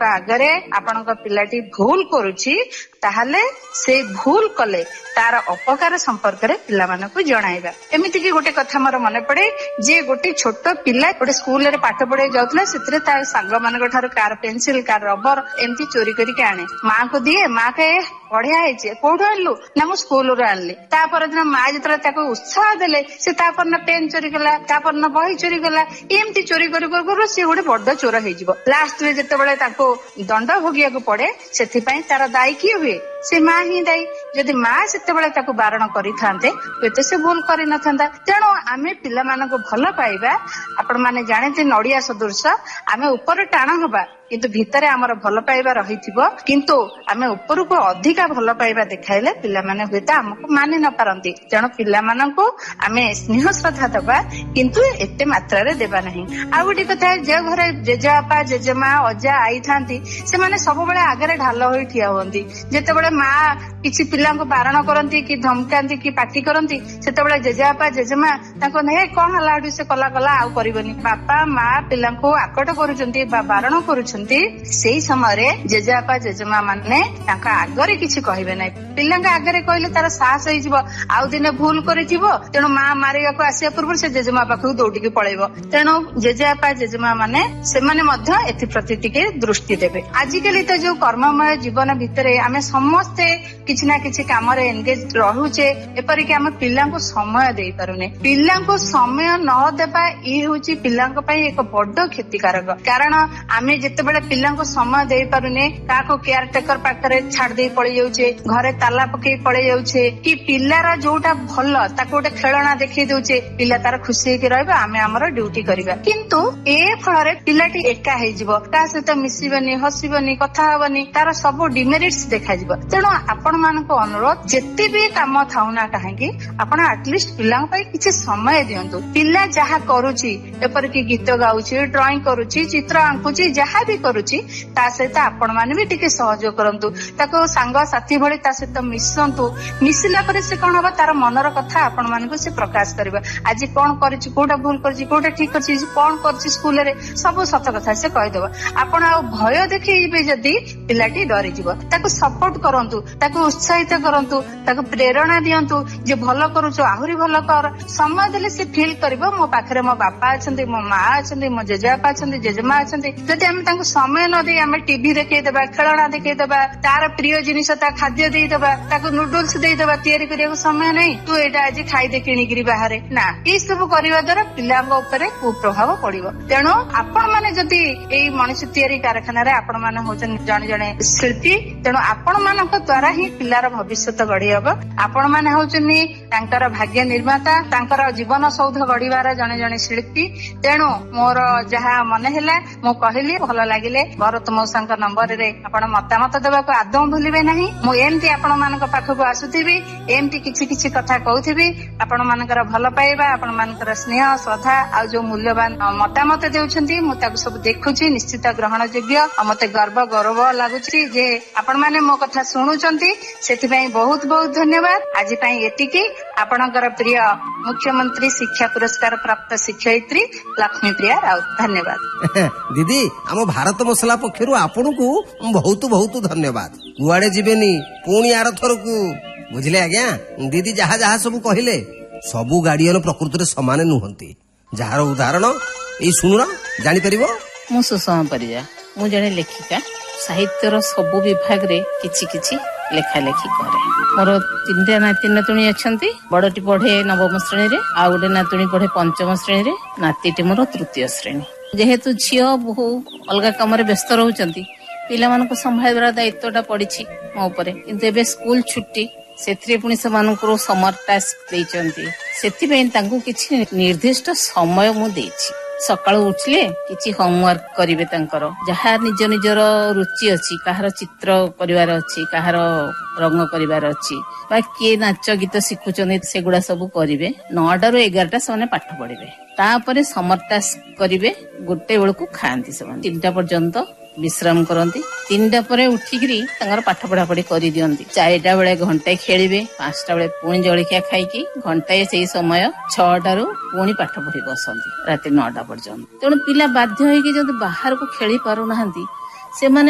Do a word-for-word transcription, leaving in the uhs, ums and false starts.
ଆପଣଙ୍କ ଆଗରେ ଆପଣଙ୍କ ପିଲାଟି ଭୁଲ କରୁଛି ତାହେଲେ ସେ ଭୁଲ କଲେ ତାର ଅପକାର ସମ୍ପର୍କରେ ପିଲାମାନଙ୍କୁ ଜଣାଇବା। ଏମିତି କି ଗୋଟେ କଥା ମୋର ମନେ ପଡେ ଯେ ଗୋଟେ ଛୋଟ ପିଲା ଗୋଟେ ସ୍କୁଲରେ ପାଠ ପଢିବାକୁ ଯାଉଥିଲା, ସେଥିରେ ତା ସାଙ୍ଗ ମାନଙ୍କ ଠାରୁ କାର ପେନ୍ସିଲ କାର ରବର ଏମିତି ଚୋରି କରିକି ଆଣେ, ମାଙ୍କୁ ଦିଏ, ମା କହେ ବଢିଆ ହେଇଛି, କୋଉଠୁ ଆଣିଲୁ? ନା ମୁଁ ସ୍କୁଲରୁ ଆଣିଲି। ତାପର ଦିନ ମା ଯେତେବେଳେ ତାକୁ ଉତ୍ସାହ ଦେଲେ ସେ ତାପର ପେନ୍ ଚୋରି କଲା, ତାପର ବହି ଚୋରି କଲା, ଏମିତି ଚୋରି କରି କରୁ ସେ ଗୋଟେ ବଡ ଚୋର ହେଇଯିବ। ଲାଷ୍ଟରେ ଯେତେବେଳେ ତାକୁ ଦଣ୍ଡ ଭୋଗିବାକୁ ପଡେ ସେଥିପାଇଁ ତାର ଦାୟୀ କିଏ ହୁଏ? ସେ ମା ହିଁ ଦାୟୀ। ଯଦି ମା ସେତେବେଳେ ତାକୁ ବାରଣ କରିଥାନ୍ତେ ହୁଏତ ସେ ଭୁଲ କରିନଥାନ୍ତା। ତେଣୁ ଆମେ ପିଲାମାନଙ୍କୁ ଭଲ ପାଇବା। ଆପଣ ମାନେ ଜାଣନ୍ତି ନଡିଆ ସଦୃଶ, ଆମେ ଉପରେ ଟାଣ ହବା କିନ୍ତୁ ଭିତରେ ଆମର ଭଲ ପାଇବା ରହିଥିବ। କିନ୍ତୁ ଆମେ ଉପରକୁ ଅଧିକା ଭଲ ପାଇବା ଦେଖାଇଲେ ପିଲାମାନେ ହୁଏତ ଆମକୁ ମାନି ନ ପାରନ୍ତି। ତେଣୁ ପିଲାମାନଙ୍କୁ ଆମେ ସ୍ନେହ ଶ୍ରଦ୍ଧା ଦେବା କିନ୍ତୁ ଏତେ ମାତ୍ରାରେ ଦେବା ନାହିଁ। ଆଉ ଗୋଟେ କଥା, ଯେଉଁ ଘରେ ଜେଜେବାପା ଜେଜେମା ଅଜା ଆଈ ଥାନ୍ତି ସେମାନେ ସବୁବେଳେ ଆଗରେ ଢାଲ ହୋଇ ଠିଆ ହୁଅନ୍ତି। ଯେତେବେଳେ ମା କିଛି ପିଲାଙ୍କୁ ବାରଣ କରନ୍ତି କି ଧମକାନ୍ତି କି ପାଟି କରନ୍ତି ସେତେବେଳେ ଜେଜେବାପା ଜେଜେମା ତାଙ୍କୁ ହେ କଣ ହେଲା ଏଠୁ ସେ କଲା କଲା ଆଉ କରିବନି। ବାପା ମା ପିଲାଙ୍କୁ ଆକଟ କରୁଛନ୍ତି ବା ବାରଣ କରୁଛନ୍ତି, ସେଇ ସମୟରେ ଜେଜେବାପା ଜେଜେମା ମାନେ ତାଙ୍କ ଆଗରେ କିଛି କହିବେ ନାହିଁ। ପିଲାଙ୍କ ଆଗରେ କହିଲେ ତାର ସାହସ ହେଇଯିବ, ଆଉ ଦିନେ ଭୁଲ କରିଥିବ, ତେଣୁ ମା ମାରିବାକୁ ଆସିବା ପୂର୍ବରୁ ସେ ଜେଜେମା ପାଖକୁ ଦୌଡିକି ପଳେଇବ। ତେଣୁ ଜେଜେବାପା ଜେଜେମା ମାନେ ସେମାନେ ମଧ୍ୟ ଏଥିପ୍ରତି ଟିକେ ଦୃଷ୍ଟି ଦେବେ। ଆଜିକାଲି ତ ଯୋଉ କର୍ମମୟ ଜୀବନ ଭିତରେ ଆମେ ସମସ୍ତେ କିଛି ନା କିଛି କାମରେ ଏନଗେଜ ରହୁଛେ, ଏପରିକି ଆମେ ପିଲାଙ୍କୁ ସମୟ ଦେଇପାରୁନେ। ପିଲାଙ୍କୁ ସମୟ ନ ଦେବା ଇଏ ହେଉଛି ପିଲାଙ୍କ ପାଇଁ ଏକ ବଡ କ୍ଷତିକାରକ। କାରଣ ଆମେ ଯେତେବେଳେ ପିଲାଙ୍କୁ ସମୟ ଦେଇପାରୁନେ, କାହାକୁ କେୟାର ଟେକର ପାଖରେ ଛାଡି ଦେଇ ପଳେଇ ଯାଉଛେ, ଘରେ ତାଲା ପକେଇ ପଳେଇ ଯାଉଛେ, କି ପିଲାର ଯୋଉଟା ଭଲ ତାକୁ ଗୋଟେ ଖେଳଣା ଦେଖେଇ ଦଉଛେ, ପିଲା ତାର ଖୁସି ହେଇକି ରହିବ, ଆମେ ଆମର ଡ୍ୟୁଟି କରିବା। କିନ୍ତୁ ଏ ଫଳରେ ପିଲାଟି ଏକା ହେଇଯିବ, ତା ସହିତ ମିଶିବନି, ହସିବନି, କଥା ହବନି, ତାର ସବୁ ଡିମେରିଟ୍ସ ଦେଖାଯିବ। ତେଣୁ ଆପଣ ମାନଙ୍କୁ ଅନୁରୋଧ, ଯେତେ ବି କାମ ଥାଉ ନା କାହିଁକି ଆପଣ ଆଟଲିଷ୍ଟ ପିଲାଙ୍କ ପାଇଁ କିଛି ସମୟ ଦିଅନ୍ତୁ। ପିଲା ଯାହା କରୁଛି, ଏପରିକି ଗୀତ ଗାଉଛି, ଡ୍ରଇଂ କରୁଛି, ଚିତ୍ର ଆଙ୍କୁଛି, ଯାହା ବି କରୁଛି ତା ସହିତ ଆପଣ ମାନେ ବି ଟିକେ ସହଯୋଗ କରନ୍ତୁ। ତାକୁ ସାଙ୍ଗସାଥୀ ଭଳି ତା ସହିତ ମିଶନ୍ତୁ। ମିଶିଲା ପରେ ସେ କଣ ହବ, ତାର ମନର କଥା ଆପଣ ମାନଙ୍କୁ ସେ ପ୍ରକାଶ କରିବ। ଆଜି କଣ କରିଛି, କୋଉଟା ଭୁଲ କରିଛି, କୋଉଟା ଠିକ କରିଛି, କଣ କରିଛି ସ୍କୁଲରେ, ସବୁ ସତ କଥା ସେ କହିଦବ। ଆପଣ ଆଉ ଭୟ ଦେଖେଇବେ ଯଦି ପିଲାଟି ଡରିଯିବ। ତାକୁ ସପୋର୍ଟ କରନ୍ତୁ, ତାକୁ ଉତ୍ସାହିତ କରନ୍ତୁ, ତାକୁ ପ୍ରେରଣା ଦିଅନ୍ତୁ ଯେ ଭଲ କରୁଛୁ, ଆହୁରି ଭଲ କର। ସମୟ ଦେଲେ ସେ ଫିଲ୍ କରିବ ମୋ ପାଖରେ ମୋ ବାପା ଅଛନ୍ତି, ମୋ ମା ଅଛନ୍ତି, ମୋ ଜେଜେବାପା ଅଛନ୍ତି, ଜେଜେମା ଅଛନ୍ତି। ଯଦି ଆମେ ତାଙ୍କୁ ସମୟ ନ ଦେଇ ଆମେ ଟିଭି ଦେଖେଇଦବା, ଖେଳଣା ଦେଖେଇଦବା, ତାର ପ୍ରିୟ ଜିନିଷ ତା ଖାଦ୍ୟ ଦେଇଦବା, ତାକୁ ନୁଡୁଲ୍ସ ଦେଇଦବା, ତିଆରି କରିବାକୁ ସମୟ ନାହିଁ, ତୁ ଏଇଟା ଆଜି ଖାଇଦେ କିଣିକିରି ବାହାରେ, ନା, ଏଇ ସବୁ କରିବା ଦ୍ୱାରା ପିଲାଙ୍କ ଉପରେ କୁପ୍ରଭାବ ପଡିବ। ତେଣୁ ଆପଣ ମାନେ ଯଦି ଏଇ ମଣିଷ ତିଆରି କାରଖାନାରେ ଆପଣ ମାନେ ହଉଛନ୍ତି ଜଣେ ଜଣେ ଶିଳ୍ପୀ, ତେଣୁ ଆପଣ ମାନଙ୍କ ଦ୍ଵାରା ହିଁ ପିଲାର ଭବିଷ୍ୟତ ଗଢି ହବ। ଆପଣ ମାନେ ହଉଛନ୍ତି ତାଙ୍କର ଭାଗ୍ୟ ନିର୍ମାତା, ତାଙ୍କର ଜୀବନ ସୌଧ ଗଢିବାର ଜଣେ ଜଣେ ଶିଳ୍ପୀ। ତେଣୁ ମୋର ଯାହା ମନେ ହେଲା ମୁଁ କହିଲି, ଭଲ ଲାଗିଲେ ଭରତ ମଉସାଙ୍କ ନମ୍ବରରେ ଆପଣ ମତାମତ ଦେବାକୁ ଆଦୌ ଭୁଲିବେ ନାହିଁ। ମୁଁ ଏମିତି ଆପଣ ମାନଙ୍କ ପାଖକୁ ଆସୁଥିବି, ଏମିତି କିଛି କିଛି କଥା କହୁଥିବି। ଆପଣ ମାନଙ୍କର ଭଲ ପାଇବା, ଆପଣ ମାନଙ୍କର ସ୍ନେହ ଶ୍ରଦ୍ଧା ଆଉ ଯୋଉ ମୂଲ୍ୟବାନ ମତାମତ ଦେଉଛନ୍ତି ମୁଁ ତାକୁ ସବୁ ଦେଖୁଛି, ନିଶ୍ଚିତ ଗ୍ରହଣ ଯୋଗ୍ୟ। ଆଉ ମତେ ଗର୍ବ ଗୌରବ ଲାଗୁଛି ଯେ ଆପଣ ମାନେ ମୋ କଥା ଶୁଣୁଛନ୍ତି, ସେଥିପାଇଁ ବହୁତ ବହୁତ ଧନ୍ୟବାଦ। ଆଜି ପାଇଁ ଏତିକି। ଆପଣଙ୍କର ପ୍ରିୟ ମୁଖ୍ୟମନ୍ତ୍ରୀ ଶିକ୍ଷା ପୁରସ୍କାର ପ୍ରାପ୍ତ ଶିକ୍ଷୟିତ୍ରୀ ଲକ୍ଷ୍ମୀପ୍ରିୟା ରାଉତ, ଧନ୍ୟବାଦ। ଦିଦି, ଆମ ଭାରତ ମସଲା ପକ୍ଷରୁ ଆପଣଙ୍କୁ ବହୁତ ବହୁତ ଧନ୍ୟବାଦ। କୁଆଡେ ଯିବେନି, ପୁଣି ଆର ଥରକୁ, ବୁଝିଲେ ଆଜ୍ଞା। ଦିଦି ଯାହା ଯାହା ସବୁ କହିଲେ, ସବୁ ଗାର୍ଡିଆନ ପ୍ରକୃତରେ ସମାନ ନୁହନ୍ତି। ଯାହାର ଉଦାହରଣ ଏଇ ଶୁଣୁନ, ଜାଣିପାରିବ। ମୁଁ ସୁଷମା ପରିଜା, ମୁଁ ଜଣେ ଲେଖିକା। ସାହିତ୍ୟର ସବୁ ବିଭାଗରେ କିଛି କିଛି ଲେଖା ଲେଖି କରେ। ମୋର ତିନିଟା ନାତି ନାତୁଣୀ ଅଛନ୍ତି। ବଡଟି ପଢେ ନବମ ଶ୍ରେଣୀରେ, ଆଉ ଗୋଟେ ନାତୁଣୀ ପଢେ ପଞ୍ଚମ ଶ୍ରେଣୀରେ, ନାତିଟି ମୋର ତୃତୀୟ ଶ୍ରେଣୀ। ଯେହେତୁ ଝିଅ ବୋହୂ ଅଲଗା କାମରେ ବ୍ୟସ୍ତ ରହୁଛନ୍ତି, ପିଲାମାନଙ୍କୁ ସମ୍ଭାଳିବାର ଦାୟିତ୍ୱଟା ପଡିଛି ମୋ ଉପରେ। କିନ୍ତୁ ଏବେ ସ୍କୁଲ ଛୁଟି, ସେଥିରେ ପୁଣି ସେମାନଙ୍କୁ ସମର ଟାସ୍କ ଦେଇଛନ୍ତି। ସେଥିପାଇଁ ତାଙ୍କୁ କିଛି ନିର୍ଦ୍ଦିଷ୍ଟ ସମୟ ମୁଁ ଦେଇଛି। ସକାଳୁ ଉଠିଲେ କିଛି ହୋମୱାର୍କ କରିବେ ତାଙ୍କର, ଯାହା ନିଜ ନିଜର ରୁଚି ଅଛି, କାହାର ଚିତ୍ର କରିବାର ଅଛି, କାହାର ରଙ୍ଗ କରିବାର ଅଛି, ବା କିଏ ନାଚ ଗୀତ ଶିଖୁଛନ୍ତି, ସେଗୁଡା ସବୁ କରିବେ। ନଅଟାରୁ ଏଗାରଟା ସେମାନେ ପାଠ ପଢିବେ। ତାପରେ ସମର ଟାସ୍କ କରିବେ। ଗୋଟେ ବେଳକୁ ଖାଆନ୍ତି ସେମାନେ, ତିନିଟା ପର୍ଯ୍ୟନ୍ତ ବିଶ୍ରାମ କରନ୍ତି। ତିନିଟା ପରେ ଉଠିକିରି ତାଙ୍କର ପାଠ ପଢା ପଢି କରିଦିଅନ୍ତି। ଚାରିଟା ବେଳେ ଘଣ୍ଟାଏ ଖେଳିବେ, ପାଞ୍ଚଟା ବେଳେ ପୁଣି ଜଳଖିଆ ଖାଇକି ଘଣ୍ଟାଏ ସେଇ ସମୟ ଛଅଟାରୁ ପୁଣି ପାଠ ପଢି ବସନ୍ତି ରାତି ନଅଟା ପର୍ଯ୍ୟନ୍ତ। ତେଣୁ ପିଲା ବାଧ୍ୟ ହେଇକି ଯଦି ବାହାରକୁ ଖେଳି ପାରୁନାହାନ୍ତି, ସେମାନେ